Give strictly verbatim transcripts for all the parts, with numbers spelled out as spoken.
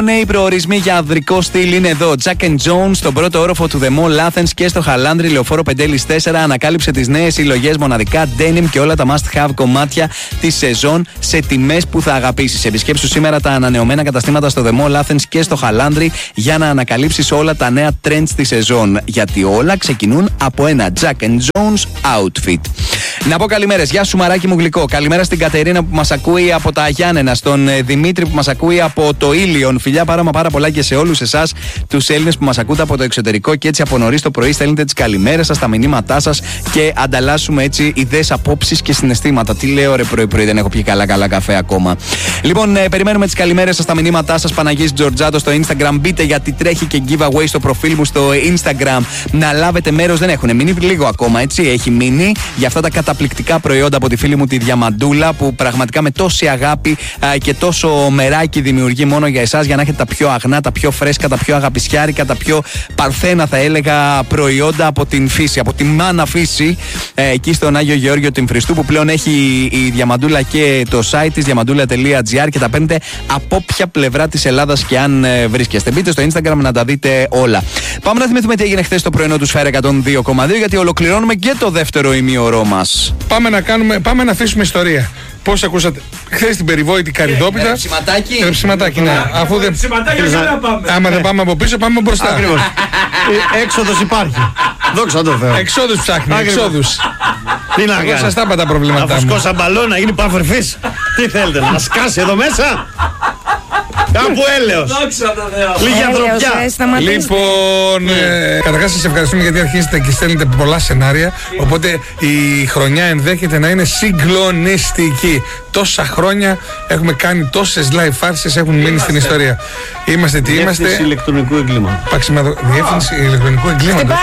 Νέοι προορισμοί για ανδρικό στυλ είναι εδώ. Jack and Jones στον πρώτο όροφο του The Mall Athens και στο Χαλάνδρι Λεωφόρο Πεντέλης τέσσερα ανακάλυψε τις νέες συλλογές μοναδικά denim και όλα τα must-have κομμάτια της σεζόν σε τιμές που θα αγαπήσεις. Επισκέψου σήμερα τα ανανεωμένα καταστήματα στο The Mall Athens και στο Χαλάνδρι για να ανακαλύψεις όλα τα νέα trends της σεζόν. Γιατί όλα ξεκινούν από ένα Jack and Jones outfit. Να πω καλημέρες. Γεια σου, μαράκι μου γλυκό. Καλημέρα στην Κατερίνα που μας ακούει από τα Γιάννενα, στον Δημήτρη που μας ακούει από το Ήλιον. Φιλιά πάρα μα πάρα πολλά και σε όλους εσάς τους Έλληνες που μας ακούτε από το εξωτερικό και έτσι από νωρίς το πρωί στέλνετε τις καλημέρες σας, τα μηνύματά σας και ανταλλάσσουμε έτσι ιδέες, απόψεις και συναισθήματα. Τι λέω ρε πρωί-πρωί, δεν έχω πιει καλά καλά καφέ ακόμα. Λοιπόν, ε, περιμένουμε τις καλημέρες σας, τα μηνύματά σας. Παναγής Τζορτζάτο στο Instagram. Μπείτε γιατί τρέχει και giveaway στο προφίλ μου στο Instagram. Να λάβετε μέρος, δεν έχουν μείνει λίγο ακόμα, έτσι. Έχει μείνει για αυτά τα καταπληκτικά προϊόντα από τη φίλη μου τη Διαμαντούλα που πραγματικά με τόση αγάπη α, και τόσο μεράκι δημιουργεί μόνο για εσάς για να έχετε τα πιο αγνά, τα πιο φρέσκα, τα πιο αγαπησιάρικα, τα πιο παρθένα θα έλεγα προϊόντα από την φύση, από τη μάνα φύση ε, εκεί στον Άγιο Γεώργιο Τιμφριστού που πλέον έχει η Διαμαντούλα και το site της διαμαντούλα τελεία τζι άρ και τα παίρνετε από όποια πλευρά της Ελλάδας και αν ε, βρίσκεστε. Μπείτε στο Instagram να τα δείτε όλα. Πάμε να θυμηθούμε τι έγινε χθες το πρωινό του Σφαίρα εκατόν δύο κόμμα δύο γιατί ολοκληρώνουμε και το δεύτερο ημίωρό μας. Πάμε να, κάνουμε, πάμε να αφήσουμε ιστορία. Πώς ακούσατε χθες την περιβόητη Καρυδόπιτα. Ρεψιματάκι. Ρεψιματάκι, ναι. Αφού δεν. Άμα δεν πάμε από πίσω, πάμε μπροστά. Ακριβώς. Έξοδος υπάρχει. Δόξα τω Θεώ. Εξόδους ψάχνει. Εξόδους. Τι να Εγώ σας τα είπα τα προβλήματά μου. Να φουσκώσα μπαλό, να γίνει puffer fish. Τι θέλετε, να σκάσει εδώ μέσα. Κάπου έλεος. Λίγη ανθρωπιά. Λοιπόν, ε, καταρχάς σας ευχαριστούμε γιατί αρχίζετε και στέλνετε πολλά σενάρια. Οπότε η χρονιά ενδέχεται να είναι συγκλονιστική. Τόσα χρόνια έχουμε κάνει τόσες live φάρσες, έχουν μείνει στην ιστορία. Είμαστε τι είμαστε. Διεύθυνση ηλεκτρονικού εγκλήματος. Παξιμαδο... Διεύθυνση ηλεκτρονικού εγκλήματος.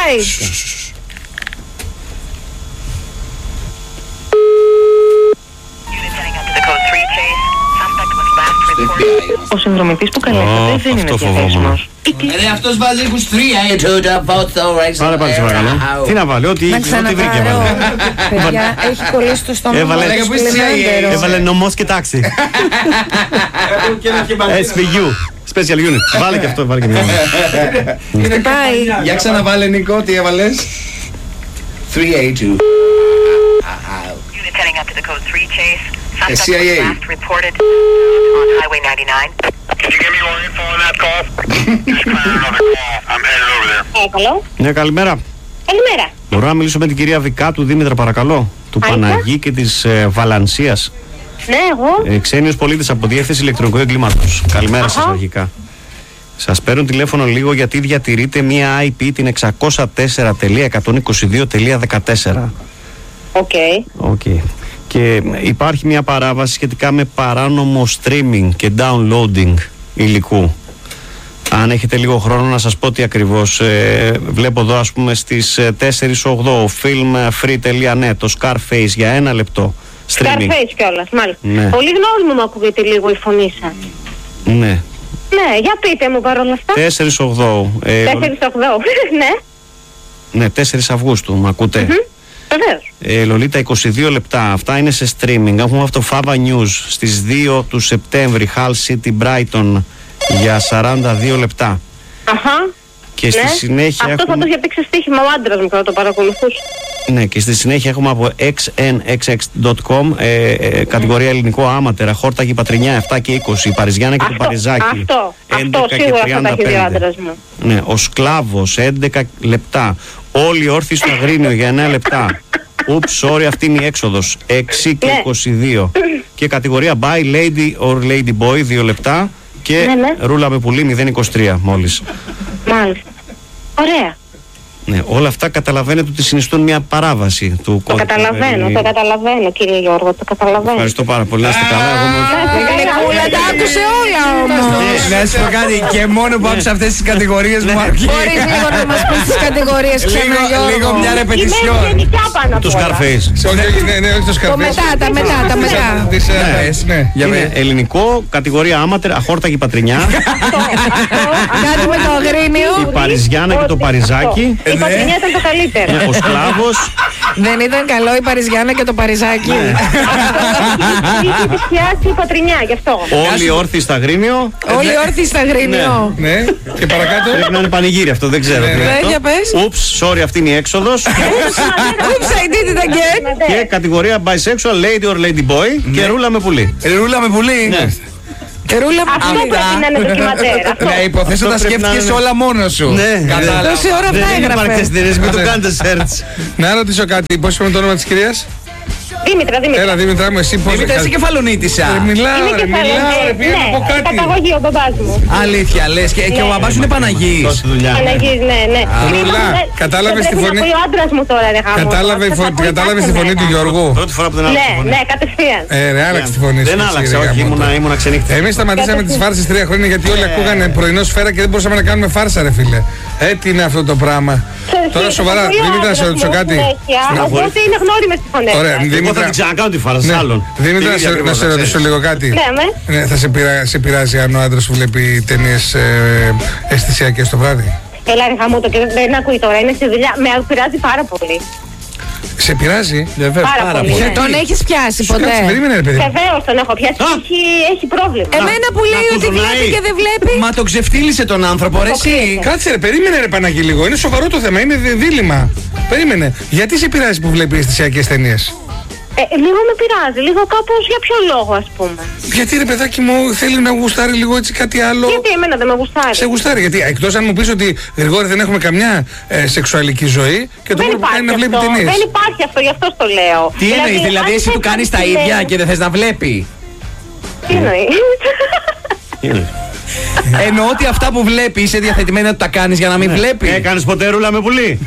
Ο συνδρομητής που καλέσατε δεν είναι διαθέσιμος. Ρε αυτός βάζει ήχους τρία. Πάρε πάλι σε παρακαλώ. Τι να βάλει, ό,τι βρήκε βάλε. Παιδιά, έχει κολλήσει το στόμα μου. Έβαλε νομός και τάξη. ες πι γιου, Special Unit. Βάλε και αυτό, βάλε και μια. Χτυπάει. Για ξαναβάλε Νικό, τι έβαλες? τρία ογδόντα δύο. σι άι έι. Καλό. Ναι, καλημέρα. Καλημέρα. Μπορώ να μιλήσω με την κυρία Βικάτου Δήμητρα παρακαλώ? Του Παναγί και της ε, Βαλανσίας. Ναι, εγώ. Ε, ξένιος πολίτης από Διεύθυνση Ηλεκτρονικού Εγκλήματος. Καλημέρα Αχα. σας αρχικά. Σας παίρνω τηλέφωνο λίγο γιατί διατηρείτε μία άι πι την εξακόσια τέσσερα τελεία εκατόν είκοσι δύο τελεία δεκατέσσερα. Οκ. Okay. Okay. Και υπάρχει μια παράβαση σχετικά με παράνομο streaming και downloading υλικού. Αν έχετε λίγο χρόνο να σας πω τι ακριβώς ε, βλέπω εδώ ας πούμε στις τέσσερις ογδόντα filmfree τελεία net το Scarface για ένα λεπτό streaming. Scarface κιόλας, μάλιστα. Ναι. Πολύ γνώριμο μου ακούγεται λίγο η φωνή σας. Ναι. Ναι, για πείτε μου παρόλα αυτά. τέσσερις ογδόντα. Ε, τέσσερις ογδόντα, ναι. Ναι, τέσσερις Αυγούστου, μ' ακούτε? Mm-hmm. Ε, Λολίτα, είκοσι δύο λεπτά. Αυτά είναι σε streaming. Έχουμε αυτό το Fava News στις δύο του Σεπτέμβρη, Hull City Brighton για σαράντα δύο λεπτά. Αχα. Και ναι. στη συνέχεια αυτό έχουμε... θα το είχε πει ξεστίχημα ο άντρας μου, θα το παρακολουθούσε. Ναι, και στη συνέχεια έχουμε από εξ εν εξ εξ τελεία κομ ε, ε, κατηγορία ελληνικό άματερα, Χόρταγη Πατρινιά επτά και είκοσι, Παριζιάννα και αυτό, το Παριζάκι αυτό, αυτό σίγουρα θα τα έχει δει ο άντρας μου. Ναι, ο Σκλάβος έντεκα λεπτά. Όλοι όρθιοι στο Αγρίνιο για εννέα λεπτά. Ούψ, sorry, αυτή είναι η έξοδος. έξι και είκοσι δύο. Και κατηγορία by lady or lady boy δύο λεπτά. Και ναι, ναι. ρούλα με πουλί μηδέν είκοσι τρία μόλις. Μάλιστα. Ωραία. Ναι, όλα αυτά καταλαβαίνετε ότι συνιστούν μια παράβαση του κώδικα. Το καταλαβαίνω, ε, το καταλαβαίνω κύριε Γιώργο, το καταλαβαίνω. Ευχαριστώ πάρα πολύ, να είστε καλά. Όλα τα άκουσε όλα όμως. Να σου πω κάτι, και μόνο που άκουσα αυτές τις κατηγορίες μου αρκεί. Μπορείς λίγο να μας πεις τις κατηγορίες ξανά Γιώργο? Λίγο μια ρεπετησιόν. Το Scarface. Ναι, όχι το Scarface. Το μετά, τα μετά, τα μετά. Είναι ελληνικό, κατηγορία άματερ, Αχόρταγη Πατρινιά. Κάτι με το Αγρίνιο. Η Παριζιάννα και το Παριζάκι. Η Πατρινιά ήταν το καλύτερο. Ο σκλάβος. Δεν ήταν καλό η Παριζιάνα και το Παριζάκι. Είχε δυσιάσει η Πατρινιά, γι' αυτό. Όλοι όρθιοι στα Αγρίνιο. Όλοι όρθιοι στα Αγρίνιο. Ναι, και παρακάτω. Πρέπει να είναι πανηγύρι αυτό, δεν ξέρω. Ναι, για πες. Ούψ, sorry, αυτή είναι η έξοδος. Oops, I did it again. Και κατηγορία bisexual, lady or lady boy. Και ρούλα με πουλί. Ρούλα με πουλί. Ναι. Ρούλα μου Αυτό πρέπει να είναι ντοκιματέρ. αυτό. Ναι, υποθέσω Αυτό τα πρέπει να σκέφτηκες είναι. όλα μόνος σου. Ναι, Κατάλαβα. Τόση ώρα αυτά Δεν έγραφε. υπάρχει αστυνές, μην το κάνετε search. Να ρωτήσω κάτι, πώς είπαμε το όνομα της κυρίας? Δήμητρα, Δήμητρα. Έλα Δήμητρα μου, εσύ πώς... Δημήτρη, είσαι κεφαλονίτησα. Ρε, Μιλάω Είναι ρε, και μιλάω ρε, πήγα να πω κάτι. καταγωγή ο μπαμπάς μου. Αλήθεια, λες. Και, και ο μπαμπάς σου είναι Παναγής. Τόση δουλειά. Αναγής, ναι, ναι. Ρούλα, κατάλαβες τη φωνή- Πρέπει να πει ο άντρας μου τώρα, ρε γάμο. Κατάλαβε- Θα ακούει Κατάλαβες τη κάθε φωνή μέρα. του Γιώργου? Πρώτη φορά που δεν άλλαξε Ναι, τη φωνή. ναι, κατευθείαν. Ε, ρε, άλλαξε τη φωνή σου. Δεν εσύ, άλλαξε, ρε, όχι, γαμώτο. ήμουνα, ήμουνα ξενύχτη. Εμείς σταματήσαμε τις φάρσες τρία χρόνια γιατί όλοι ακούγανε πρωινό σφαίρα και δεν μπορούσαμε να κάνουμε φάρσα, ρε φίλε. Ε, τι είναι αυτό το πράγμα. Τώρα σοβαρά, Δήμητρα, να σε ρωτήσω κάτι. Οπότε είναι γνώριμες τις φωνές. Ωραία, σας. Εγώ θα Δήμητρα. την ξανακάνω τη φάρα Ναι. σε άλλον. Δήμητρα, Την να ίδια σε- να ακριβώς, σε να ρωτήσω ξέρεις. λίγο κάτι. Ναι, με. Ναι, θα σε, πειρα- σε πειράζει αν ο άντρας σου βλέπει ταινίες ε, αισθησιακές το βράδυ? Έλα ρε γαμώτο και δεν ακούει τώρα, είναι στη δουλειά. Με πειράζει πάρα πολύ. Σε πειράζει? Βέβαια, Πάρα πάρα πολύ. πολύ. ναι. Τον έχεις πιάσει Σου κάτσε, ποτέ? περίμενε ρε παιδί. Βεβαίως τον έχω πιάσει. Α! Έχει, έχει πρόβλημα. Εμένα που λέει να ότι κουζουνάει. βλέπει και δεν βλέπει. Μα το ξεφτύλισε τον άνθρωπο, ρε εσύ. Κάτσε ρε, περίμενε ρε Παναγί λίγο. Είναι σοβαρό το θέμα, είναι δι- δίλημμα. Περίμενε. Γιατί σε πειράζει που βλέπει αισθησιακές ταινίες? Ε, λίγο με πειράζει, λίγο κάπως για ποιο λόγο ας πούμε. Γιατί ρε παιδάκι μου θέλει να γουστάρει λίγο έτσι κάτι άλλο. Γιατί εμένα δεν με γουστάρει. Σε γουστάρει, γιατί εκτός αν μου πεις ότι Γρηγόρη δεν έχουμε καμιά ε, σεξουαλική ζωή και το Δεν μόνο που κάνει υπάρχει είναι να βλέπει αυτό. ταινίες. Δεν υπάρχει αυτό, γι' αυτό το λέω. Τι εννοείς, δηλαδή αν εσύ του δεν κάνεις τα υπάρχει, ίδια ναι. και δεν θες να βλέπει. Τι εννοεί. Είναι. Εννοώ ότι αυτά που βλέπει είσαι διαθετημένη να τα κάνεις για να μην βλέπει. Έκανες ποτέ ρούλα με πουλί?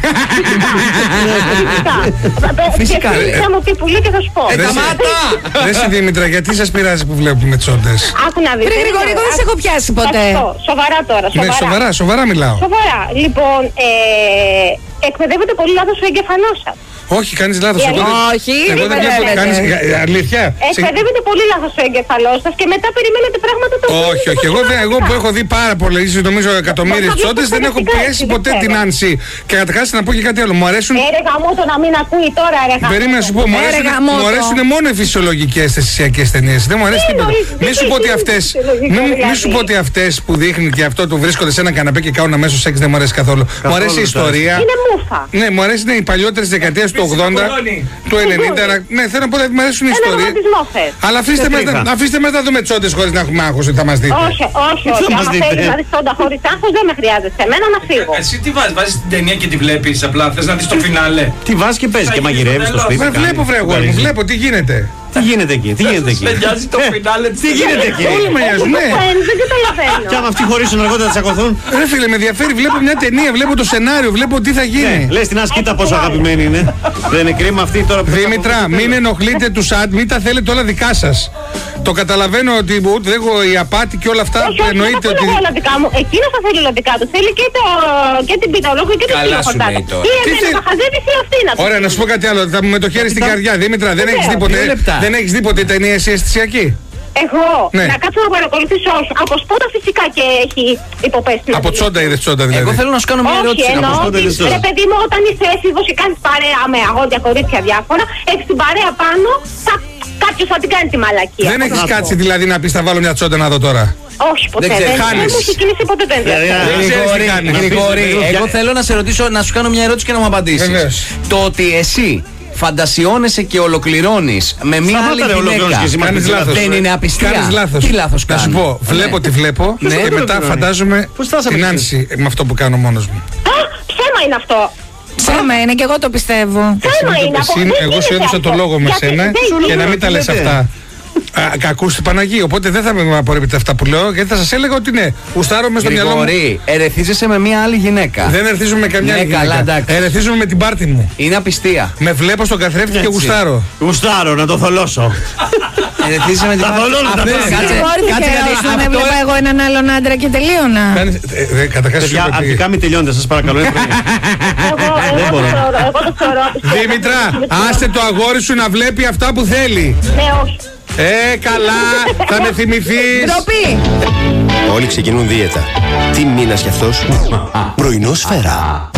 Φυσικά, Και ρε. φυσικά μου πει πουλί και θα σου πω. Ε, Δεν σε- σταμάτα! Ρε σε Δήμητρα, γιατί σας πειράζει που βλέπουμε τσόντες? Άκου να δεις. Ρε Γρηγόρη, εγώ δεν σε έχω πιάσει Θα ποτέ. σου πω, Σοβαρά τώρα, Ναι, σοβαρά. σοβαρά, σοβαρά μιλάω. Σοβαρά. Λοιπόν, ε, εκπαιδεύεται πολύ λάθος ο εγκεφαλός σας. Όχι, κάνεις λάθος. Η Εγώ δεν- Όχι, εγώ δεν δεν βλέπω. βλέπετε. Κάνεις, ε, αλήθεια. Σε- Εκπαιδεύεται πολύ λάθος ο εγκεφαλός σας και μετά περιμένετε πράγματα τα οποία Όχι, δεν όχι. σας Εγώ, δεν- εγώ αρέσουν. που έχω δει πάρα πολλές, νομίζω εκατομμύριες Μα, τσόντες, δεν έχω φυσικά, πιέσει δεν ποτέ ξέρω. την Άνση. Και καταρχάς να πω και κάτι άλλο. Μου αρέσουν. Ε, ρε γαμώτο να μην ακούει τώρα, ρε γαμώτο. Περίμενα να σου πω, μου Ε, ρε αρέσουν, γαμώτο. μου αρέσουν μόνο οι φυσιολογικές αισθησιακές ταινίες. Δεν μου αρέσει Τι τίποτα. εννοείς, Μη τι σου πω ότι είναι αυτές, φυσιολογικό, μη, μη δηλαδή? σου πω ότι αυτές που δείχνουν και αυτό το βρίσκονται σε ένα καναπέ και κάνουν αμέσως σεξ δεν μου αρέσει καθόλου. Μου αρέσει η δεν σ' ιστορία. Είναι μούφα. Ναι, μου αρέσει ναι, οι παλιότερες δεκαετίες του ογδόντα, του ενενήντα. να- Ναι, θέλω να πω ότι μου αρέσουν οι Ένα ιστορίες. ρομαντισμό θες. Αλλά αφήστε Σε μας, τρίχα. να- αφήστε μας να δούμε τσόντες χωρίς να έχουμε άγχος ότι θα μας δείτε. Όχι, όχι, θα όχι. μας Άμα δείτε? θέλεις να δεις τόντα χωρίς άγχος δεν με χρειάζεσαι. Εμένα να φύγω. Εσύ τι βάζεις, βάζεις την ταινία και τη βλέπεις απλά, θες να δεις το φινάλε. Τι βάζεις και παίζεις και μαγειρεύεις στο σπίτι. Μα κάνεις, βλέπω βρε αγόρι μου, κουκαρίζεις. βλέπω τι γίνεται. Τι γίνεται εκεί, τι γίνεται εκεί. Με νοιάζει το Ε, φινάλε της Τι γίνεται ταινίας. εκεί. Όλα με νοιάζουν, ναι. Δεν δεν καταλαβαίνω. Και άμα αυτοί χωρίσουν αργότερα θα τσακωθούν. Ρε φίλε, με ενδιαφέρει, βλέπω μια ταινία, βλέπω το σενάριο, βλέπω τι θα γίνει. Ναι, λες την ασκήτα πόσο αγαπημένη είναι. Δεν είναι κρίμα αυτή τώρα που. θα Δήμητρα, αποφύγει μην τέλος. ενοχλείτε τους άντρες, μην τα θέλετε όλα δικά σας. Το καταλαβαίνω ότι ούτε εγώ η απάτη και όλα αυτά Όχι, όχι, δεν εννοείται θα ότι. θέλω όλα δικά μου. Εκείνο θα θέλει όλα δικά του. Θέλει και, το, και την πίτα ολόκληρη και το Καλά σκύλο σου κοντά. λέει τώρα. Ή Τι εμένα θε- θα χαζεύεις ή αυτή να το Ωραία, να σου πω κάτι άλλο. Θα με το χέρι στην καρδιά. Δήμητρα, δεν έχεις δει ποτέ. Δύο λεπτά. Δεν έχεις δει ποτέ ταινία εσύ αισθησιακή? Εγώ Ναι. να κάτσω να παρακολουθήσω όχι. Από σπότα φυσικά και έχει υποπέσει. Από τσόντα είδες τσόντα δηλαδή. Εγώ θέλω να σου κάνω μια Όχι, ερώτηση. να εννοώ πω. σπότα ότι είδες τώρα. ρε παιδί μου, όταν είσαι έφηβος και κάνεις παρέα με αγόρια, κορίτσια διάφορα, έχεις την παρέα πάνω, θα, κάποιος θα την κάνει τη μαλακία. Δεν Πώς έχεις να πω. κάτσει δηλαδή να πεις θα βάλω μια τσόντα να δω τώρα. Όχι, ποτέ. Δεν Δεν, ξέρεις, δεν, χάνεις. μου έχει κινήσει ποτέ το ενδιαφέρον. Ε, ε, Γρηγόρη, τι κάνεις. Γρηγόρη, Να πεις, εγώ ποια- θέλω να σε ρωτήσω, να σου κάνω μια ερώτηση και να μου απαντήσεις. Βεβαίως. Το ότι εσύ φαντασιώνεσαι και ολοκληρώνεις με μια Σταμάτα, άλλη ρε, ολοκληρώνεις και εσύ γυναίκα. Κάνεις Κάνεις λάθος. Δεν είναι απιστία. Κάνεις λάθος. Τι λάθος Να σου κάνω? πω, βλέπω Ναι. τι βλέπω Ναι. και μετά Ναι. φαντάζομαι Πώς φτάσαμε την εκεί? Άνση με αυτό που κάνω μόνος μου. Α, ψέμα είναι αυτό. Ψέμα είναι και εγώ το πιστεύω. Ψέμα είναι αυτό. Εσύ, Δεν εγώ σου γίνεται έδωσα αυτό. το λόγο με Γιατί σένα δεν και να γίνεται. μην τα λες λέτε. αυτά. Α, Κακούς την Παναγία, οπότε δεν θα με απορρίπτετε αυτά που λέω, γιατί θα σας έλεγα ότι ναι, γουστάρω μες στο μυαλό μου. Γρηγόρη, ερεθίζεσαι με μια άλλη γυναίκα. Δεν ερεθίζομαι με καμιά Ναι, άλλη καλά, γυναίκα. εντάξει. Ερεθίζομαι με την πάρτη μου. Είναι απιστία. Με βλέπω στον καθρέφτη και Έτσι. γουστάρω. Γουστάρω να το θολώσω. Ερεθίζεσαι με την Τα θολώνω τα Αυτό- παιδιά. κάτσε, Γρηγόρη, κάτσε, δεν γιατί να αυτό- έβλεπα εγώ έναν άλλον άντρα και τελείωνα. Κάνεις- ε, ε, Καταρχάς σου Παιδιά, είπα ότι- αρχικά μην τελειώνετε, σας παρακαλώ. είναι πρωί. Εγώ, εγώ το μπορώ. θεωρώ. Εγώ το θεωρώ. Δήμητρα, άστε το αγόρι σου να βλέπει αυτά που θέλει. Ναι, όχι. Ε, καλά, θα με θυμηθείς. Ντροπή! Όλοι ξεκινούν δίαιτα. Τι μήνας κι αυτός? Πρωινό σφαίρα.